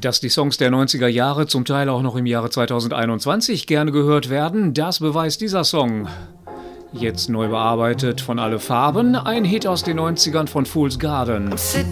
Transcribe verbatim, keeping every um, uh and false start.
Dass die Songs der neunziger Jahre zum Teil auch noch im Jahre zweitausendeinundzwanzig gerne gehört werden, das beweist dieser Song. Jetzt neu bearbeitet von Alle Farben, ein Hit aus den neunzigern von Fool's Garden. I'm sitting